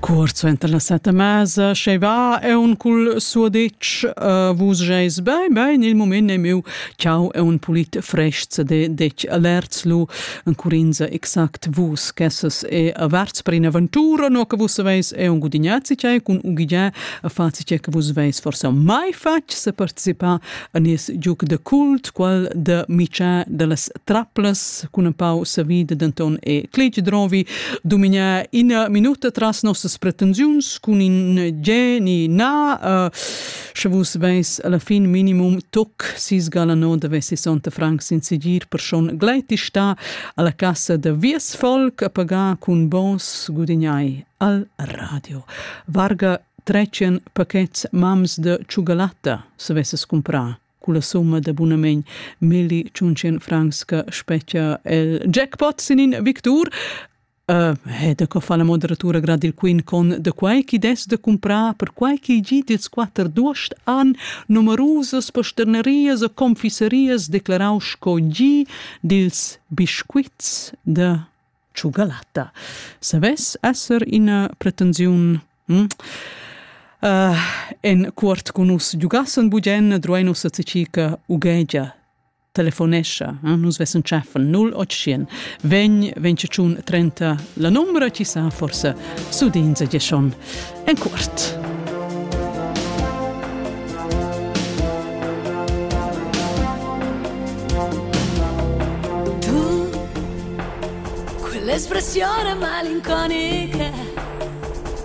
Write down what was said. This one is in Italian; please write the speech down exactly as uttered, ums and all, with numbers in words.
Corso entre la sette mesa, che va è un cul suo dic, uh, vus geis bei, bei, nel moment ne meu, ciao è un polit fresca de dic alertslu, en curinza exact vus, chesses e averts per un'avventura, no che vus veis è un gudignazzi c'è, con un guidè, a fazi c'è che vus veis forse mai fac se participa a nis giuc de cult, qual de mica de las traplas, con un pau sa vida d'Anton e Clig drovi, dominia in minuta tras nostres pretensiuns, con in ge ni na, uh, se vus veis alla fin minimum toc sis galano de sessanta francs in sigir per schon gleiti sta alla cassa de vies folk a pagar con bons gudignai al radio. Varga trecen paquets mams de ciugalata se vesses comprar con la somma de bunament mille cinquecento francs che specchia el jackpot sinin Victor. Uh, e da co fa la moderatura grad il quin con de quai chi des de comprar per quai chi gi dils quattro duost an numerosas posternerias o confisserias declaraus co gi dils biscuits de ciugalata. Se ves esser in pretensiun hm? Uh, en quart con us giugassen bugen druenus a cica ugegia telefonescia, eh? Nus vessen ceffen null ottocento vegn venticinque trenta la numera ci sa forse su dinza di schon en quart. Tu quell'espressione malinconica